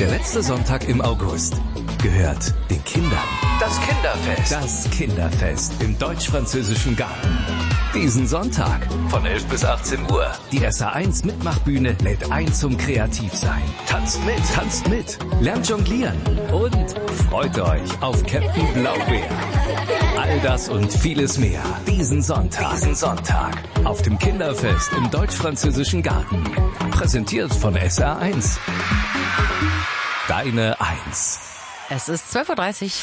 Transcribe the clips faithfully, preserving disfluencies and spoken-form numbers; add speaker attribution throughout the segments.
Speaker 1: Der letzte Sonntag im August gehört den Kindern. Das Kinderfest. Das Kinderfest im Deutsch-Französischen Garten. Diesen Sonntag von elf bis achtzehn Uhr. Die S R eins Mitmachbühne lädt ein zum Kreativsein. Tanzt mit, tanzt mit, lernt jonglieren und freut euch auf Captain Blaubeer. All das und vieles mehr diesen Sonntag. Diesen Sonntag auf dem Kinderfest im Deutsch-Französischen Garten. Präsentiert von S R eins. Deine Eins.
Speaker 2: Es ist zwölf Uhr dreißig.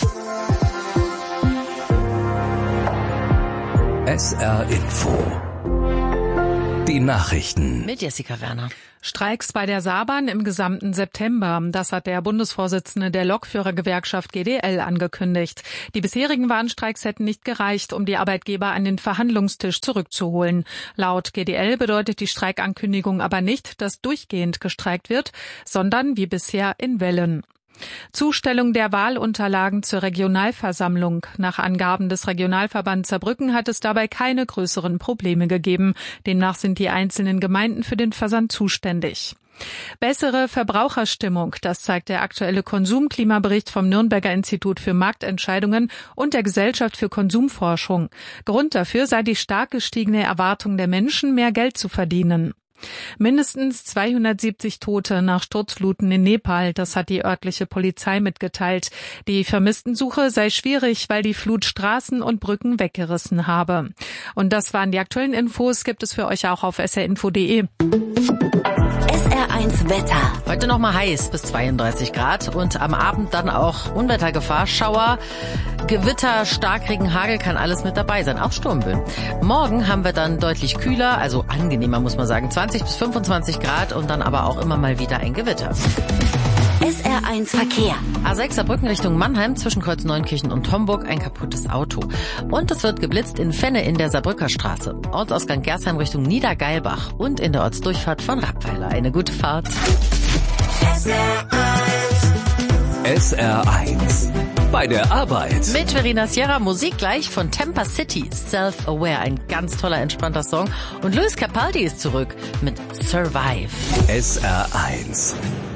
Speaker 1: S R Info. Die Nachrichten.
Speaker 2: Mit Jessica Werner.
Speaker 3: Streiks bei der Saarbahn im gesamten September. Das hat der Bundesvorsitzende der Lokführergewerkschaft G D L angekündigt. Die bisherigen Warnstreiks hätten nicht gereicht, um die Arbeitgeber an den Verhandlungstisch zurückzuholen. Laut G D L bedeutet die Streikankündigung aber nicht, dass durchgehend gestreikt wird, sondern wie bisher in Wellen. Zustellung der Wahlunterlagen zur Regionalversammlung. Nach Angaben des Regionalverbands Saarbrücken hat es dabei keine größeren Probleme gegeben. Demnach sind die einzelnen Gemeinden für den Versand zuständig. Bessere Verbraucherstimmung, das zeigt der aktuelle Konsumklimabericht vom Nürnberger Institut für Marktentscheidungen und der Gesellschaft für Konsumforschung. Grund dafür sei die stark gestiegene Erwartung der Menschen, mehr Geld zu verdienen. Mindestens zweihundertsiebzig Tote nach Sturzfluten in Nepal, das hat die örtliche Polizei mitgeteilt. Die Vermisstensuche sei schwierig, weil die Flut Straßen und Brücken weggerissen habe. Und das waren die aktuellen Infos, gibt es für euch auch auf s r info punkt d e.
Speaker 4: S R eins Wetter.
Speaker 2: Heute noch mal heiß bis zweiunddreißig Grad und am Abend dann auch Unwettergefahr, Schauer, Gewitter, Starkregen, Hagel, kann alles mit dabei sein, auch Sturmböen. Morgen haben wir dann deutlich kühler, also angenehmer muss man sagen, zwanzig bis fünfundzwanzig Grad und dann aber auch immer mal wieder ein Gewitter.
Speaker 4: S R eins Verkehr.
Speaker 2: A sechs Saarbrücken Richtung Mannheim zwischen Kreuz Neunkirchen und Homburg ein kaputtes Auto. Und es wird geblitzt in Fenne in der Saarbrücker Straße. Ortsausgang Gersheim Richtung Niedergeilbach und in der Ortsdurchfahrt von Rappweiler. Eine gute Fahrt.
Speaker 4: S R eins.
Speaker 1: S R eins. Bei der Arbeit.
Speaker 2: Mit Verena Sierra, Musik gleich von Tampa City, Self-Aware, ein ganz toller, entspannter Song. Und Luis Capaldi ist zurück mit Survive.
Speaker 1: S R eins.